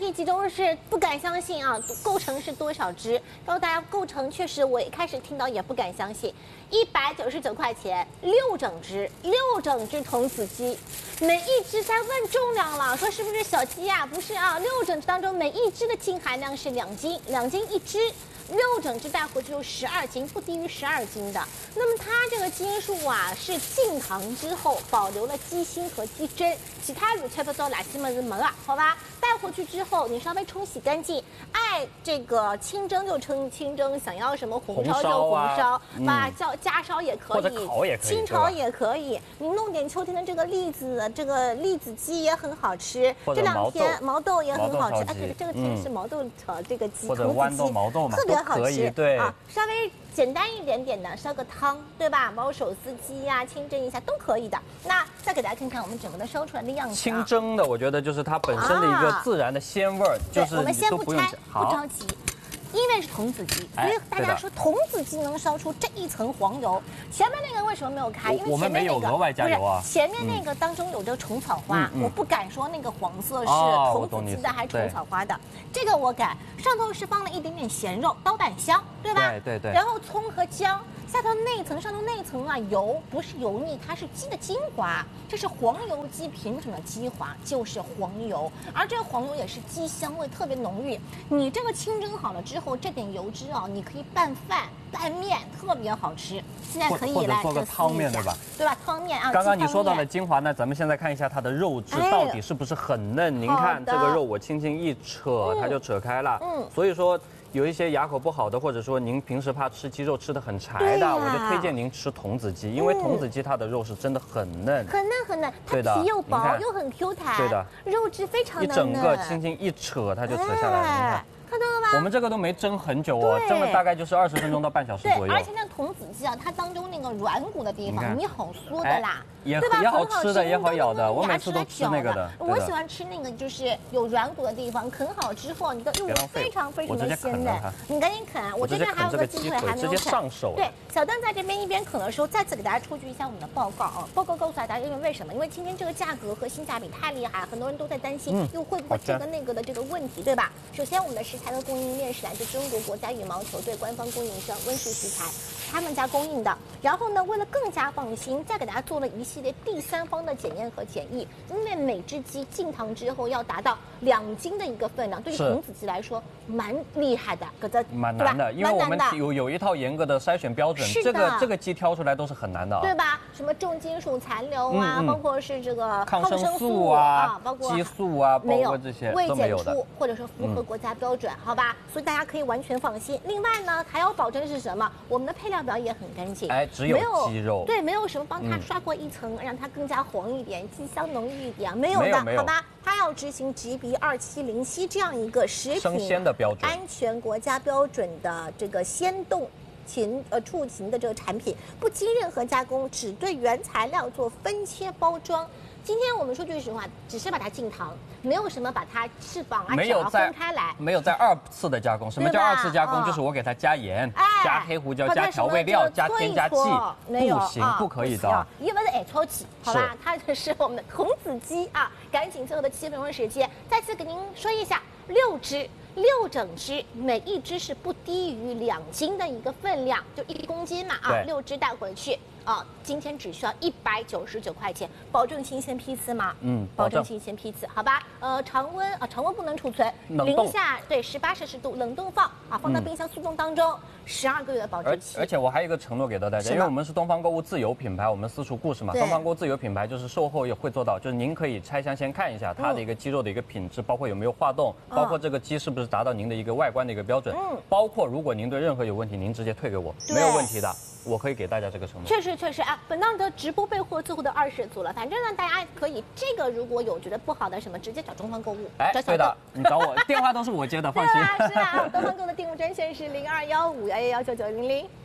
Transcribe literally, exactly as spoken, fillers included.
题集中是不敢相信啊，构成是多少只？告诉大家，构成确实我一开始听到也不敢相信，一百九十九块钱六整只，六整只童子鸡，每一只在问重量了，说是不是小鸡呀、啊？不是啊，六整只当中每一只的净含量是两斤，两斤一只。六整只带回去有十二斤，不低于十二斤的。那么它这个斤数啊，是浸糖之后保留了鸡心和鸡胗，其他乳切不到哪些么子门啊？好吧，带回去之后你稍微冲洗干净，爱这个清蒸就称清蒸，想要什么红烧就红烧，把叫加烧也可以， 或者烤也可以， 清炒也可以。你弄点秋天的这个栗子，这个栗子鸡也很好吃。这两天毛豆也很好吃，哎，对，这个天是毛豆炒这个鸡， 或者豌豆毛豆嘛， 特别好吃， 对啊，稍微简单一点点的烧个汤，对吧？包手撕鸡呀、啊，清蒸一下都可以的。那再给大家看看我们整个的烧出来的样子、啊。 清蒸的，我觉得就是它本身的一个自然的鲜味儿，啊、就是我们先不拆， 不着急。因为是童子鸡，所以大家说童子鸡能烧出这一层黄油。前面那个为什么没有开？因为前面那个额外加油啊。 前面那个当中有着虫草花，我不敢说那个黄色是童子鸡的还是虫草花的，这个我敢。上头是放了一点点咸肉，刀胆香，对吧？ 对对对。 然后葱和姜，下头那层上头那层啊油不是油腻，它是鸡的精华，这是黄油鸡品种的鸡华，就是黄油，而这个黄油也是鸡香味特别浓郁。你这个清蒸好了之后。后这点油脂啊，你可以拌饭、拌面，特别好吃。现在可以来做个汤面，对吧？ 对吧？汤面啊。 刚刚你说到了精华呢，咱们现在看一下它的肉质到底是不是很嫩。您看这个肉，我轻轻一扯，它就扯开了。嗯。所以说有一些牙口不好的，或者说您平时怕吃鸡肉吃的很柴的，我就推荐您吃童子鸡，因为童子鸡它的肉是真的很嫩， 很嫩很嫩，它皮又薄又很 Q 弹， 对的， 肉质非常的嫩。一整个轻轻一扯，它就扯下来了。你看。 看到了吗？ 我们这个都没蒸很久哦，蒸了大概就是二十分钟到半小时左右。 而且那童子鸡啊，它当中那个软骨的地方，你好嗦的啦， 也也好吃的，也好咬的。我每次都吃那个的。 我喜欢吃那个，就是有软骨的地方，啃好之后，你的肉非常非常的鲜嫩。你赶紧啃，我这边还有个鸡腿还没有啃。对，小邓在这边一边啃的时候，再次给大家出具一下我们的报告啊。报告告诉大家，因为为什么？因为今天这个价格和性价比太厉害，很多人都在担心又会不会这个那个的这个问题，对吧？首先，我们的食材的供应链是来自中国国家羽毛球队官方供应商温氏食材，他们家供应的。然后呢，为了更加放心，再给大家做了一系列第三方的检验和检疫。因为每只鸡浸糖之后要达到两斤的一个分量，对于童子鸡来说蛮厉害的，可这蛮难的，因为我们有有一套严格的筛选标准，这个这个鸡挑出来都是很难的啊， 对吧？什么重金属残留啊，嗯嗯包括是这个抗生素啊， 包括激素啊，包括这些未检出或者说符合国家标准，嗯、好吧？所以大家可以完全放心。另外呢，还要保证是什么？我们的配料表也很干净， 哎，只有鸡肉， 对，没有什么帮它刷过一层，嗯、让它更加黄一点，鸡香浓郁一点，没有的，好吧？它要执行 G B 二七零七这样一个食品生鲜的标准、 安全国家标准的这个鲜冻。禽呃畜禽的这个产品不经任何加工，只对原材料做分切包装。今天我们说句实话，只是把它浸糖，没有什么把它翅膀啊、脚啊分开来， 没有在二次的加工。什么叫二次加工？就是我给它加盐、 哎、 加黑胡椒、加调味料、加添加剂， 没有不行，不可以的。 因为是矮超起，好吧？它是我们的童子鸡啊！赶紧最后的七分钟时间，再次给您说一下，六只。六整只，每一只是不低于两斤的一个分量，就一公斤嘛啊，六只带回去啊，今天只需要一百九十九块钱，保证新鲜批次吗？ 嗯， 保证新鲜批次，好吧？呃，常温啊，常温不能储存，零下对十八摄氏度冷冻放啊，放到冰箱速冻当中，十二个月的保质期。 而且我还有一个承诺给到大家，因为我们是东方购物自有品牌，我们私厨故事嘛，东方购物自有品牌就是售后也会做到，就是您可以拆箱先看一下它的一个鸡肉的一个品质，包括有没有化冻，包括这个鸡是不是达到您的一个外观的一个标准，嗯，包括如果您对任何有问题，您直接退给我，没有问题的。我可以给大家这个承诺。 确实确实啊，本档的直播备货最后的二十组了，反正呢，大家可以这个如果有觉得不好的什么，直接找东方购物。 哎，对的，你找我，电话都是我接的，放心。 是啊，是啊，东方购物的订物专线是零二幺五幺幺幺九九零零。